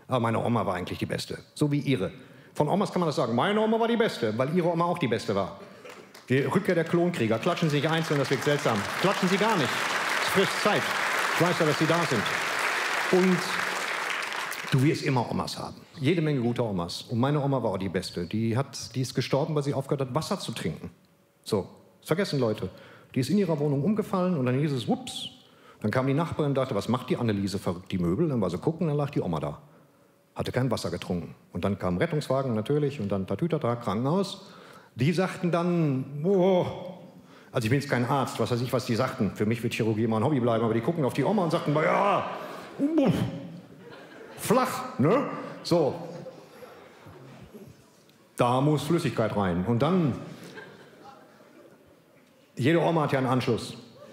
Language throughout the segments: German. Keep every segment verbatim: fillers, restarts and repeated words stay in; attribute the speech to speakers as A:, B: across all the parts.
A: Aber meine Oma war eigentlich die Beste, so wie ihre. Von Omas kann man das sagen, meine Oma war die Beste, weil ihre Oma auch die Beste war. Die Rückkehr der Klonkrieger, klatschen Sie sich einzeln, das wirkt seltsam. Klatschen Sie gar nicht, es frisst Zeit. Ich weiß ja, dass Sie da sind. Und du wirst immer Omas haben. Jede Menge gute Omas. Und meine Oma war auch die Beste. Die, hat, die ist gestorben, weil sie aufgehört hat, Wasser zu trinken. So, das vergessen Leute. Die ist in ihrer Wohnung umgefallen und dann hieß es, wups. Dann kam die Nachbarin und dachte, was macht die Anneliese verrückt, die Möbel? Dann war sie gucken, dann lag die Oma da. Hatte kein Wasser getrunken. Und dann kam ein Rettungswagen natürlich und dann Tatütata, Krankenhaus. Die sagten dann, oh, also ich bin jetzt kein Arzt, was weiß ich, was die sagten. Für mich wird Chirurgie immer ein Hobby bleiben, aber die gucken auf die Oma und sagten, ja, flach, ne? So. Da muss Flüssigkeit rein. Und dann, jede Oma hat ja einen Anschluss.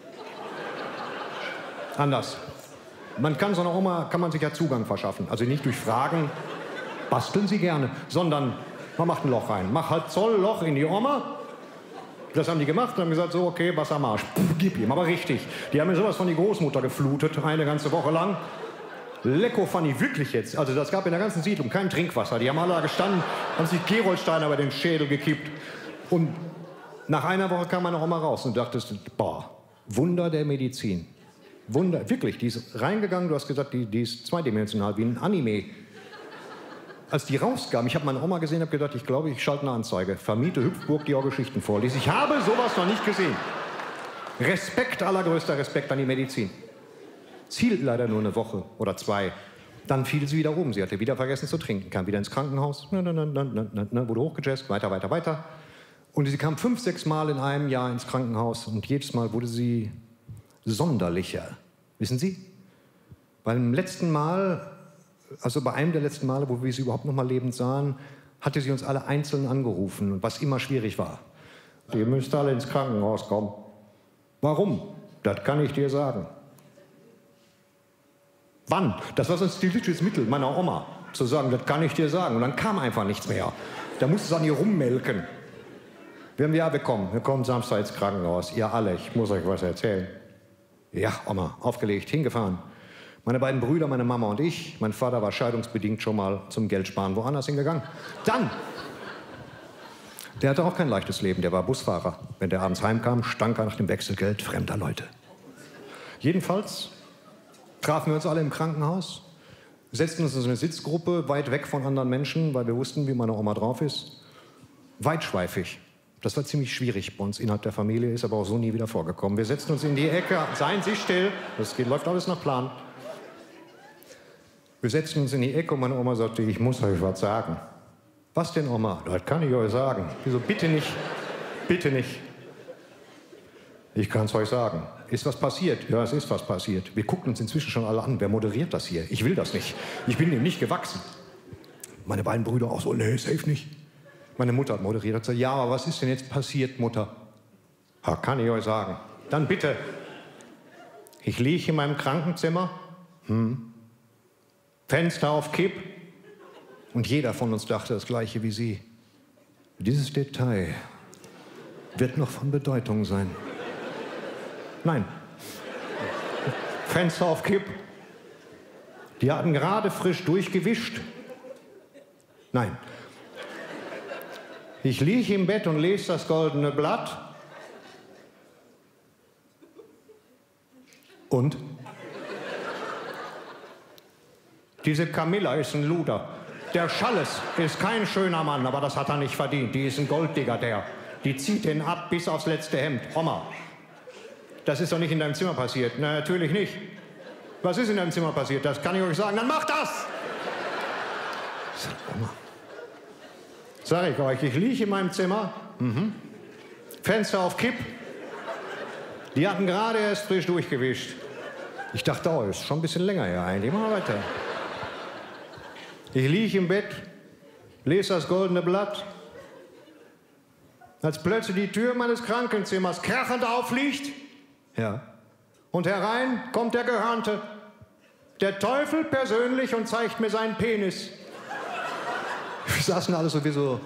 A: Anders. Man kann so einer Oma, kann man sich ja Zugang verschaffen. Also nicht durch Fragen, basteln Sie gerne, sondern man macht ein Loch rein. Mach halt Zoll Loch in die Oma. Das haben die gemacht und haben gesagt, so, okay, Wasser am Arsch. Puh, gib ihm, aber richtig. Die haben mir sowas von die Großmutter geflutet, eine ganze Woche lang. Lecko funny, wirklich jetzt. Also das gab in der ganzen Siedlung kein Trinkwasser. Die haben alle da gestanden, haben sich Gerolsteiner über den Schädel gekippt. Und nach einer Woche kam meine Oma raus und dachte, boah, Wunder der Medizin. Wunder, wirklich, die ist reingegangen, du hast gesagt, die, die ist zweidimensional, wie ein Anime. Als die rauskam, ich habe meine Oma gesehen, habe gedacht, ich glaube, ich schalte eine Anzeige. Vermiete Hüpfburg, die auch Geschichten vorliest. Ich habe sowas noch nicht gesehen. Respekt, allergrößter Respekt an die Medizin. Zielt leider nur eine Woche oder zwei. Dann fiel sie wieder um. Sie hatte wieder vergessen zu trinken, kam wieder ins Krankenhaus, na, na, na, na, na, na, wurde hochgejazzt, weiter, weiter, weiter. Und sie kam fünf, sechs Mal in einem Jahr ins Krankenhaus und jedes Mal wurde sie sonderlicher. Wissen Sie? Beim letzten Mal, also bei einem der letzten Male, wo wir sie überhaupt noch mal lebend sahen, hatte sie uns alle einzeln angerufen, was immer schwierig war. Ihr müsst alle ins Krankenhaus kommen. Warum? Das kann ich dir sagen. Wann? Das war so ein stilistisches Mittel meiner Oma, zu sagen, das kann ich dir sagen. Und dann kam einfach nichts mehr. Da musste es an ihr rummelken. Wir haben, ja, wir kommen. Wir kommen Samstag ins Krankenhaus. Ihr alle, ich muss euch was erzählen. Ja, Oma, aufgelegt, hingefahren. Meine beiden Brüder, meine Mama und ich. Mein Vater war scheidungsbedingt schon mal zum Geldsparen woanders hingegangen. Dann, der hatte auch kein leichtes Leben, der war Busfahrer. Wenn der abends heimkam, stank er nach dem Wechselgeld fremder Leute. Jedenfalls trafen wir uns alle im Krankenhaus, setzten uns in so eine Sitzgruppe weit weg von anderen Menschen, weil wir wussten, wie meine Oma drauf ist. Weitschweifig. Das war ziemlich schwierig bei uns innerhalb der Familie, ist aber auch so nie wieder vorgekommen. Wir setzten uns in die Ecke, seien Sie still, das geht, läuft alles nach Plan. Wir setzten uns in die Ecke und meine Oma sagte, ich muss euch was sagen. Was denn, Oma? Das kann ich euch sagen. Wieso, bitte nicht, bitte nicht. Ich kann es euch sagen. Ist was passiert? Ja, es ist was passiert. Wir gucken uns inzwischen schon alle an. Wer moderiert das hier? Ich will das nicht. Ich bin dem nicht gewachsen. Meine beiden Brüder auch so, nee, safe nicht. Meine Mutter hat moderiert. Hat gesagt, ja, aber was ist denn jetzt passiert, Mutter? Ja, kann ich euch sagen. Dann bitte. Ich liege in meinem Krankenzimmer. Hm. Fenster auf Kipp. Und jeder von uns dachte das Gleiche wie sie. Dieses Detail wird noch von Bedeutung sein. Nein. Fenster auf Kipp. Die hatten gerade frisch durchgewischt. Nein. Ich liege im Bett und lese das goldene Blatt. Und? Diese Camilla ist ein Luder. Der Schalles ist kein schöner Mann, aber das hat er nicht verdient. Die ist ein Golddigger, der. Die zieht ihn ab bis aufs letzte Hemd. Oma, das ist doch nicht in deinem Zimmer passiert. Na, natürlich nicht. Was ist in deinem Zimmer passiert? Das kann ich euch sagen. Dann macht das! Sag, Oma. Sag ich euch, ich liege in meinem Zimmer. Mhm. Fenster auf Kipp. Die hatten gerade erst frisch durchgewischt. Ich dachte, oh, ist schon ein bisschen länger her eigentlich. Mal weiter. Ich liege im Bett, lese das goldene Blatt, als plötzlich die Tür meines Krankenzimmers krachend aufliegt. Ja. Und herein kommt der Gehörnte, der Teufel persönlich, und zeigt mir seinen Penis. Wir saßen alle sowieso.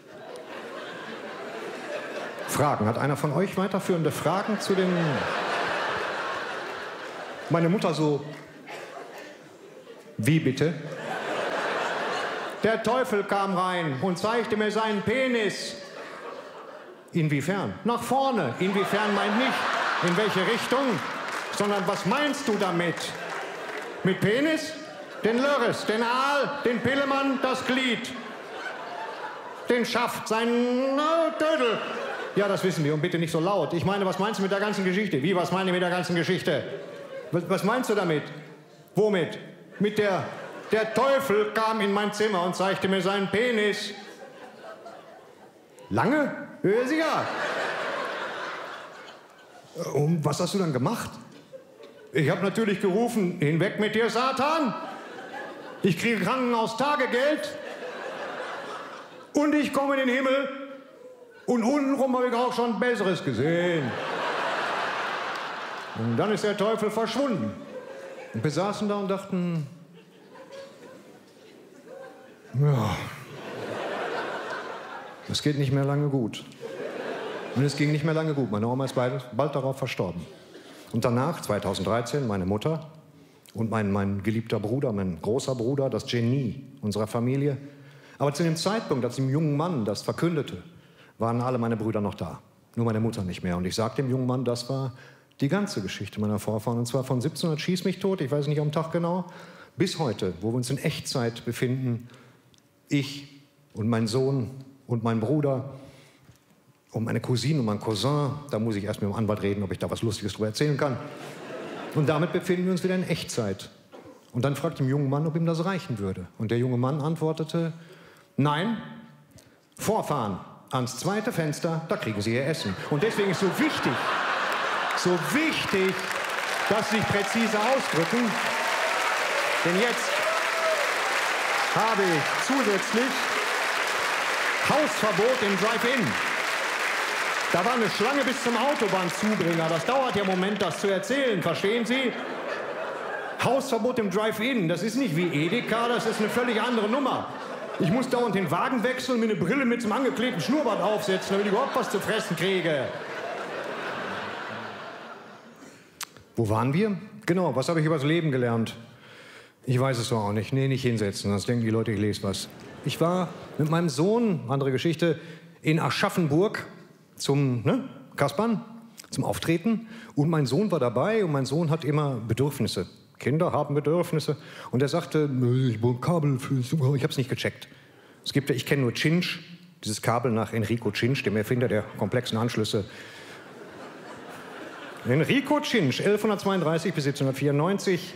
A: Fragen. Hat einer von euch weiterführende Fragen zu den... Meine Mutter so... Wie bitte? Der Teufel kam rein und zeigte mir seinen Penis. Inwiefern? Nach vorne. Inwiefern meint nicht, in welche Richtung, sondern was meinst du damit? Mit Penis? Den Lörres, den Aal, den Pillemann, das Glied. Den Schaft, seinen äh, Dödel. Ja, das wissen wir und bitte nicht so laut. Ich meine, was meinst du mit der ganzen Geschichte? Wie, was meine ich mit der ganzen Geschichte? Was, was meinst du damit? Womit? Mit der... Der Teufel kam in mein Zimmer und zeigte mir seinen Penis. Lange? Ja, sicher. Und was hast du dann gemacht? Ich habe natürlich gerufen, hinweg mit dir, Satan. Ich kriege Krankenhaustagegeld. Und ich komme in den Himmel. Und untenrum habe ich auch schon Besseres gesehen. Und dann ist der Teufel verschwunden. Und wir saßen da und dachten... Ja, es geht nicht mehr lange gut. Und es ging nicht mehr lange gut. Meine Oma ist bald, bald darauf verstorben. Und danach, zweitausenddreizehn, meine Mutter und mein, mein geliebter Bruder, mein großer Bruder, das Genie unserer Familie. Aber zu dem Zeitpunkt, als dem jungen Mann das verkündete, waren alle meine Brüder noch da. Nur meine Mutter nicht mehr. Und ich sagte dem jungen Mann, das war die ganze Geschichte meiner Vorfahren. Und zwar von siebzehnhundert schieß mich tot, ich weiß nicht am Tag genau, bis heute, wo wir uns in Echtzeit befinden. Ich und mein Sohn und mein Bruder und meine Cousine und mein Cousin. Da muss ich erst mit dem Anwalt reden, ob ich da was Lustiges drüber erzählen kann. Und damit befinden wir uns wieder in Echtzeit. Und dann fragte ich den jungen Mann, ob ihm das reichen würde. Und der junge Mann antwortete, nein, vorfahren ans zweite Fenster, da kriegen Sie Ihr Essen. Und deswegen ist so wichtig, so wichtig, dass Sie sich präzise ausdrücken. Denn jetzt habe ich zusätzlich Hausverbot im Drive-In. Da war eine Schlange bis zum Autobahnzubringer. Das dauert ja einen Moment, das zu erzählen, verstehen Sie? Hausverbot im Drive-In, das ist nicht wie Edeka, das ist eine völlig andere Nummer. Ich muss dauernd den Wagen wechseln und mir eine Brille mit zum angeklebten Schnurrbart aufsetzen, damit ich überhaupt was zu fressen kriege. Wo waren wir? Genau, was habe ich über das Leben gelernt? Ich weiß es doch auch nicht. Nee, nicht hinsetzen, sonst denken die Leute, ich lese was. Ich war mit meinem Sohn, andere Geschichte, in Aschaffenburg zum ne, Kaspern, zum Auftreten. Und mein Sohn war dabei und mein Sohn hat immer Bedürfnisse. Kinder haben Bedürfnisse. Und er sagte, ich brauche ein Kabel für... Ich habe es nicht gecheckt. Es gibt ja, ich kenne nur Cinch, dieses Kabel nach Enrico Cinch, dem Erfinder der komplexen Anschlüsse. Enrico Cinch, elfhundertzweiunddreißig bis siebzehnhundertvierundneunzig.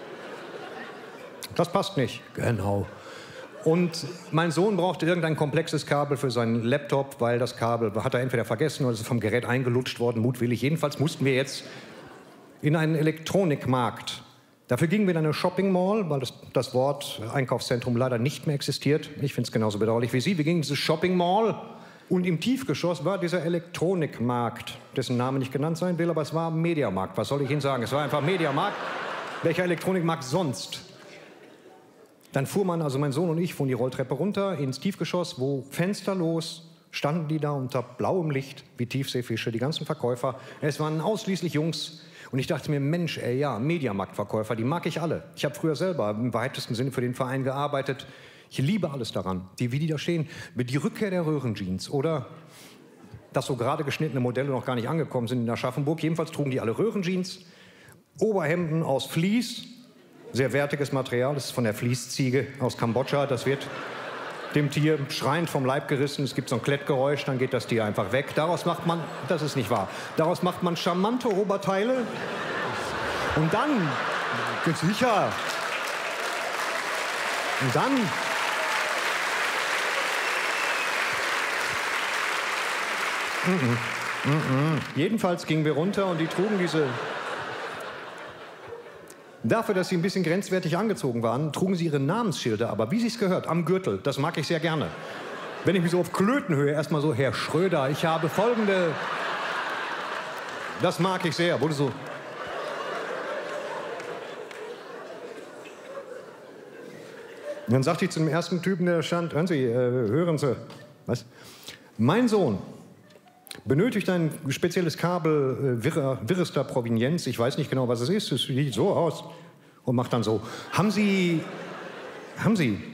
A: Das passt nicht. Genau. Und mein Sohn brauchte irgendein komplexes Kabel für seinen Laptop, weil das Kabel hat er entweder vergessen oder ist vom Gerät eingelutscht worden, mutwillig. Jedenfalls mussten wir jetzt in einen Elektronikmarkt. Dafür gingen wir in eine Shopping Mall, weil das, das Wort Einkaufszentrum leider nicht mehr existiert. Ich finde es genauso bedauerlich wie Sie. Wir gingen in diese Shopping Mall und im Tiefgeschoss war dieser Elektronikmarkt, dessen Name nicht genannt sein will, aber es war Mediamarkt. Was soll ich Ihnen sagen? Es war einfach Mediamarkt. Welcher Elektronikmarkt sonst? Dann fuhr man, also mein Sohn und ich, fuhren die Rolltreppe runter ins Tiefgeschoss, wo fensterlos standen die da unter blauem Licht wie Tiefseefische, die ganzen Verkäufer. Es waren ausschließlich Jungs. Und ich dachte mir, Mensch, ey, ja, Mediamarktverkäufer, die mag ich alle. Ich habe früher selber im weitesten Sinne für den Verein gearbeitet. Ich liebe alles daran, die, wie die da stehen. Die Rückkehr der Röhrenjeans oder dass so gerade geschnittene Modelle noch gar nicht angekommen sind in Aschaffenburg. Jedenfalls trugen die alle Röhrenjeans, Oberhemden aus Vlies, sehr wertiges Material, das ist von der Vliesziege aus Kambodscha. Das wird dem Tier schreiend vom Leib gerissen. Es gibt so ein Klettgeräusch, dann geht das Tier einfach weg. Daraus macht man, das ist nicht wahr, daraus macht man charmante Oberteile. Und dann, ganz sicher, und dann, mm -mm, mm -mm. Jedenfalls gingen wir runter und die trugen diese... Dafür, dass sie ein bisschen grenzwertig angezogen waren, trugen sie ihre Namensschilder, aber wie sich's gehört, am Gürtel. Das mag ich sehr gerne. Wenn ich mich so auf Klötenhöhe erstmal so, Herr Schröder, ich habe folgende... Das mag ich sehr, wurde so... Und dann sagte ich zu dem ersten Typen, der stand, hören Sie, äh, hören Sie, was? Mein Sohn benötigt ein spezielles Kabel äh, wirrer, wirrester Provenienz. Ich weiß nicht genau, was es ist. Es sieht so aus und macht dann so. Haben Sie, haben Sie